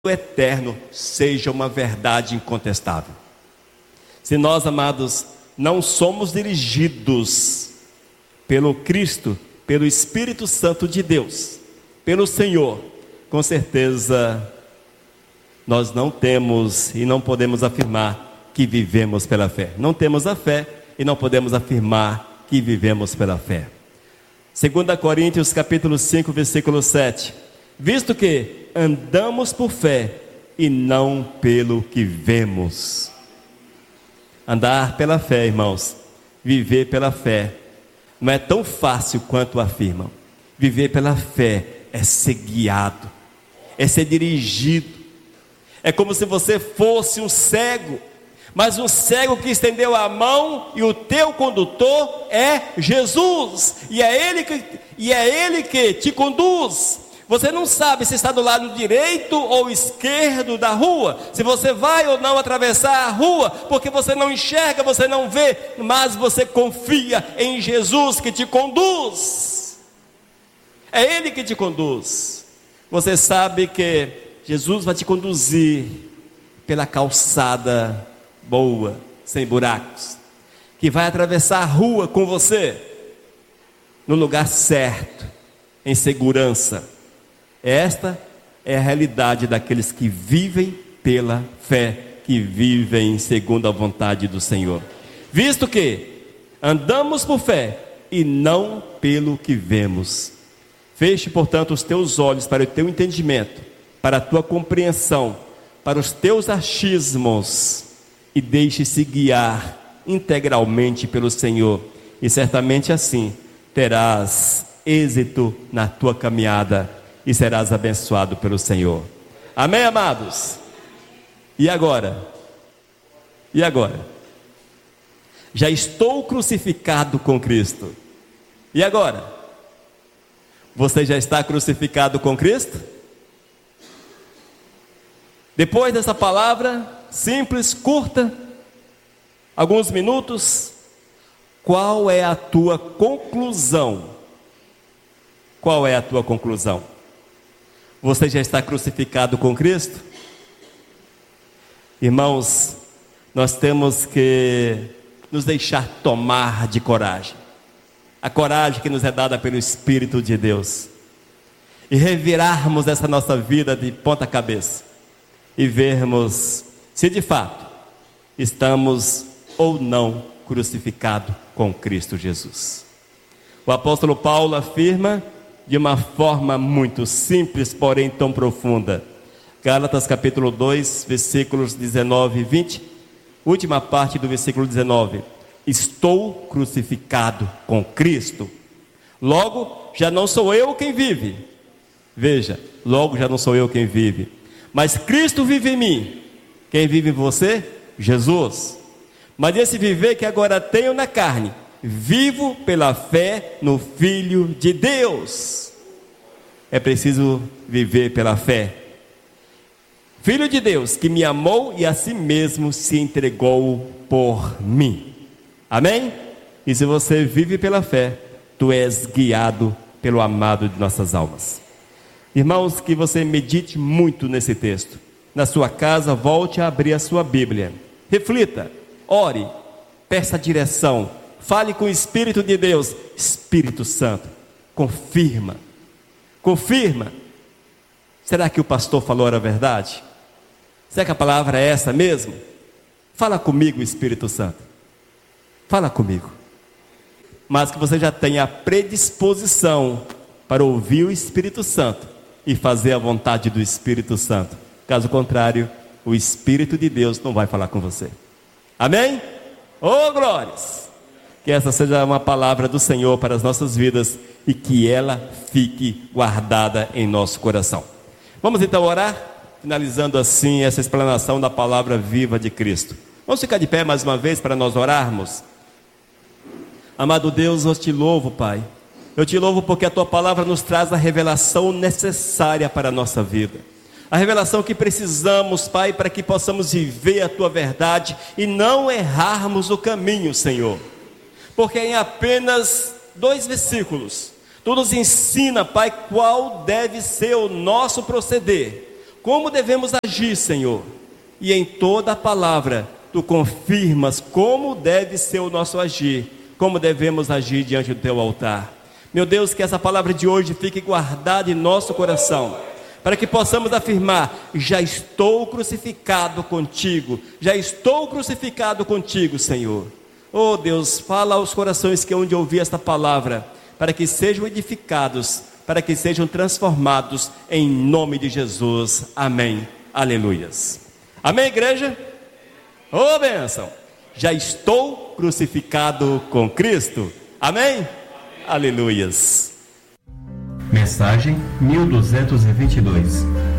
eterno seja uma verdade incontestável. Se nós, amados, não somos dirigidos pelo Cristo, pelo Espírito Santo de Deus, pelo Senhor, com certeza nós não temos e não podemos afirmar que vivemos pela fé. Não temos a fé e não podemos afirmar que vivemos pela fé. 2 Coríntios capítulo 5, versículo 7. Visto que andamos por fé e não pelo que vemos. Andar pela fé, irmãos, viver pela fé, não é tão fácil quanto afirmam. Viver pela fé é ser guiado, é ser dirigido. É como se você fosse um cego, mas um cego que estendeu a mão e o teu condutor é Jesus, e é Ele que te conduz. Você não sabe se está do lado direito ou esquerdo da rua, se você vai ou não atravessar a rua, porque você não enxerga, você não vê, mas você confia em Jesus que te conduz. É Ele que te conduz. Você sabe que Jesus vai te conduzir pela calçada boa, sem buracos, que vai atravessar a rua com você, no lugar certo, em segurança. Esta é a realidade daqueles que vivem pela fé, que vivem segundo a vontade do Senhor. Visto que andamos por fé e não pelo que vemos. Feche, portanto, os teus olhos para o teu entendimento, para a tua compreensão, para os teus achismos, e deixe-se guiar integralmente pelo Senhor, e certamente assim terás êxito na tua caminhada e serás abençoado pelo Senhor. Amém, amados? E agora? Já estou crucificado com Cristo. E agora? Você já está crucificado com Cristo? Depois dessa palavra simples, curta, alguns minutos, qual é a tua conclusão? Qual é a tua conclusão? Você já está crucificado com Cristo? Irmãos, nós temos que nos deixar tomar de coragem. A coragem que nos é dada pelo Espírito de Deus. E revirarmos essa nossa vida de ponta cabeça. E vermos se de fato estamos ou não crucificados com Cristo Jesus. O apóstolo Paulo afirma de uma forma muito simples, porém tão profunda. Gálatas capítulo 2, versículos 19 e 20, última parte do versículo 19. Estou crucificado com Cristo, logo já não sou eu quem vive. Veja, logo já não sou eu quem vive, mas Cristo vive em mim. Quem vive em você? Jesus. Mas esse viver que agora tenho na carne, vivo pela fé no Filho de Deus. É preciso viver pela fé. Filho de Deus, que me amou e a si mesmo se entregou por mim. Amém? E se você vive pela fé, tu és guiado pelo amado de nossas almas. Irmãos, que você medite muito nesse texto. Na sua casa, volte a abrir a sua Bíblia. Reflita, ore, peça direção. Fale com o Espírito de Deus. Espírito Santo, confirma. Será que o pastor falou a verdade? Será que a palavra é essa mesmo? Fala comigo, Espírito Santo. Fala comigo. Mas que você já tenha a predisposição para ouvir o Espírito Santo e fazer a vontade do Espírito Santo. Caso contrário, o Espírito de Deus não vai falar com você. Amém? Oh, glórias! Que essa seja uma palavra do Senhor para as nossas vidas e que ela fique guardada em nosso coração. Vamos então orar, finalizando assim essa explanação da palavra viva de Cristo. Vamos ficar de pé mais uma vez para nós orarmos. Amado Deus, eu te louvo, Pai. Eu te louvo porque a tua palavra nos traz a revelação necessária para a nossa vida. A revelação que precisamos, Pai, para que possamos viver a tua verdade e não errarmos o caminho, Senhor. Porque em apenas 2 versículos, tu nos ensina, Pai, qual deve ser o nosso proceder, como devemos agir, Senhor. E em toda a palavra, Tu confirmas como deve ser o nosso agir, como devemos agir diante do Teu altar. Meu Deus, que essa palavra de hoje fique guardada em nosso coração, para que possamos afirmar: já estou crucificado contigo, já estou crucificado contigo, Senhor. Oh Deus, fala aos corações que hão de ouvir esta palavra, para que sejam edificados, para que sejam transformados, em nome de Jesus, amém, aleluias. Amém, igreja? Oh, bênção! Já estou crucificado com Cristo, amém? Aleluias. Mensagem 1222.